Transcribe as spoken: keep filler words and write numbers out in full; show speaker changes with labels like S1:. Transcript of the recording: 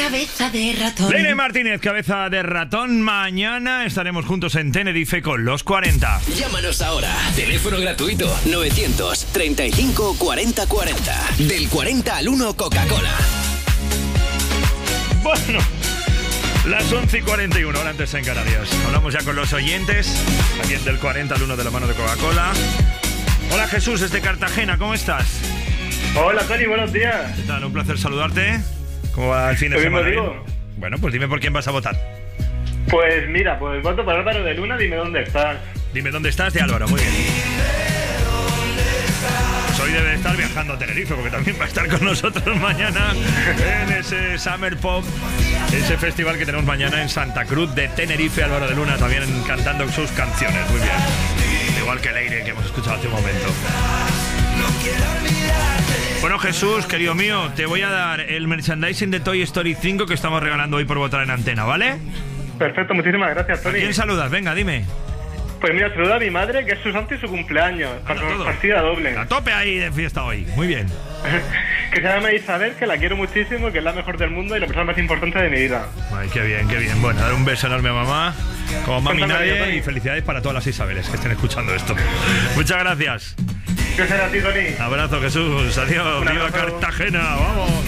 S1: Cabeza de ratón.
S2: Leire Martínez, cabeza de ratón. Mañana estaremos juntos en Tenerife con los cuarenta.
S3: Llámanos ahora. Teléfono gratuito novecientos treinta y cinco cuarenta cuarenta. Del cuarenta al uno Coca-Cola.
S2: Bueno, las once y cuarenta y uno, ahora antes en Canarias. Hablamos ya con los oyentes. También del cuarenta al uno de la mano de Coca-Cola. Hola Jesús, desde Cartagena, ¿cómo estás?
S4: Hola Tony, buenos días.
S2: ¿Qué tal? Un placer saludarte. ¿Cómo va el fin de
S4: ¿Lo
S2: semana?
S4: mismo digo?
S2: Bueno, pues dime por quién vas a votar.
S4: Pues mira, pues voto por Álvaro de Luna, dime dónde estás.
S2: Dime dónde estás de Álvaro, muy bien. Pues hoy debe estar viajando a Tenerife, porque también va a estar con nosotros mañana en ese Summer Pop, ese festival que tenemos mañana en Santa Cruz de Tenerife. Álvaro de Luna también cantando sus canciones, muy bien. Igual que Leire, que hemos escuchado hace un momento. Bueno, Jesús, querido mío, te voy a dar el merchandising de Toy Story cinco que estamos regalando hoy por votar en antena, ¿vale?
S4: Perfecto, muchísimas gracias, Tony.
S2: ¿A quién saludas? Venga, dime.
S4: Pues mira, saluda a mi madre, que es su santo y su cumpleaños. Para partida doble.
S2: A tope ahí de fiesta hoy, muy bien.
S4: Que se llama Isabel, que la quiero muchísimo, que es la mejor del mundo y la persona más importante de mi vida.
S2: Ay, qué bien, qué bien. Bueno, dar un beso enorme a mamá, como mami
S4: Cuéntame,
S2: nadie,
S4: Tony.
S2: y felicidades para todas las Isabeles que estén escuchando esto. Muchas gracias.
S4: ¿Qué será a ti, Tony?
S2: Abrazo, Jesús. Adiós.
S4: Un
S2: Viva
S4: abrazo.
S2: Cartagena. Vamos.